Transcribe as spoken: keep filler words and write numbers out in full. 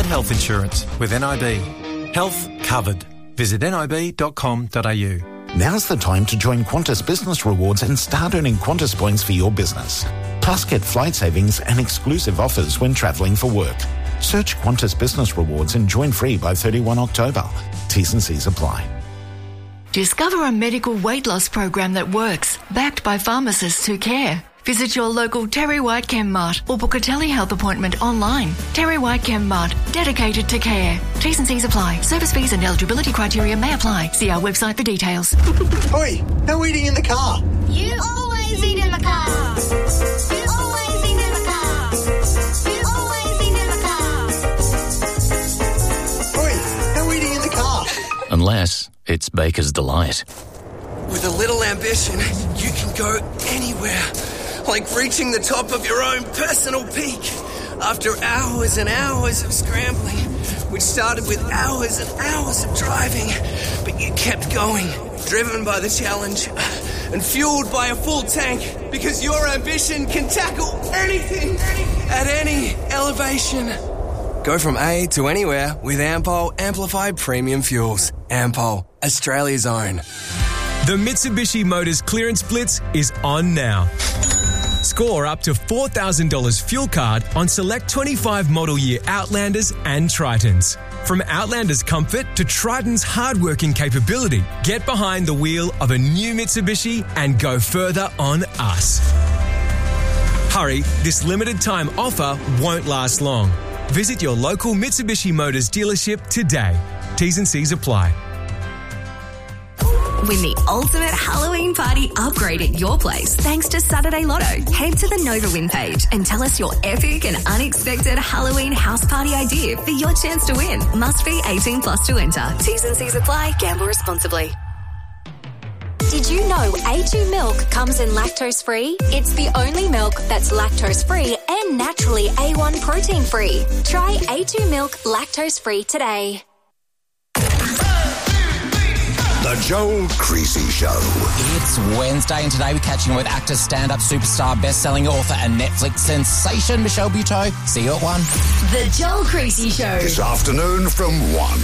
get health insurance with N I B. Health covered. Visit nib dot com dot a u. Now's the time to join Qantas Business Rewards and start earning Qantas points for your business. Plus, get flight savings and exclusive offers when travelling for work. Search Qantas Business Rewards and join free by thirty-first of October. T's and C's apply. Discover a medical weight loss program that works, backed by pharmacists who care. Visit your local Terry White Chem Mart or book a telehealth appointment online. Terry White Chem Mart, dedicated to care. T's and C's apply. Service fees and eligibility criteria may apply. See our website for details. Oi, no eating in the car. You always eat in the car. You always eat in the car. You always eat in the car. Oi, no eating in the car. Unless it's Baker's Delight. With a little ambition, you can go anywhere. Like reaching the top of your own personal peak. After hours and hours of scrambling, which started with hours and hours of driving, but you kept going, driven by the challenge and fueled by a full tank, because your ambition can tackle anything at any elevation. Go from A to anywhere with Ampol Amplified Premium Fuels. Ampol, Australia's own. The Mitsubishi Motors Clearance Blitz is on now. Score up to four thousand dollars fuel card on select twenty-five model year Outlanders and Tritons. From Outlander's comfort to Triton's hard-working capability, get behind the wheel of a new Mitsubishi and go further on us. Hurry, this limited time offer won't last long. Visit your local Mitsubishi Motors dealership today. T's and C's apply. Win the ultimate Halloween party upgrade at your place thanks to Saturday Lotto. Head to the Nova Win page and tell us your epic and unexpected Halloween house party idea for your chance to win. Must be eighteen plus to enter. T's and C's apply. Gamble responsibly. Did you know A two milk comes in lactose-free? It's the only milk that's lactose-free and naturally A one protein-free. Try A two milk lactose-free today. The Joel Creasy Show. It's Wednesday, and today we're catching up with actor, stand-up superstar, best-selling author and Netflix sensation Michelle Buteau. See you at one. The Joel Creasy Show. This afternoon from one.